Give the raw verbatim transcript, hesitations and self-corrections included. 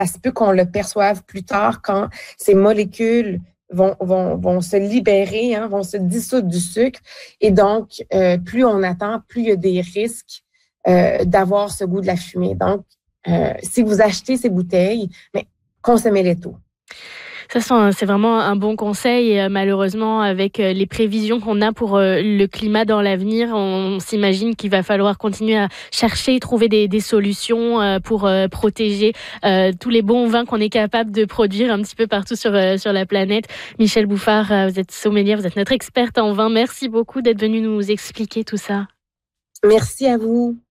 ça se peut qu'on le perçoive plus tard quand ces molécules vont, vont, vont se libérer, hein, vont se dissoudre du sucre. Et donc, euh, plus on attend, plus il y a des risques euh, d'avoir ce goût de la fumée. Donc, euh, si vous achetez ces bouteilles, mais consommez-les tôt. Ça, c'est vraiment un bon conseil. Et malheureusement, avec les prévisions qu'on a pour le climat dans l'avenir, on s'imagine qu'il va falloir continuer à chercher, trouver des, des solutions pour protéger euh, tous les bons vins qu'on est capable de produire un petit peu partout sur, sur la planète. Michèle Bouffard, vous êtes sommelière, vous êtes notre experte en vin. Merci beaucoup d'être venue nous expliquer tout ça. Merci à vous.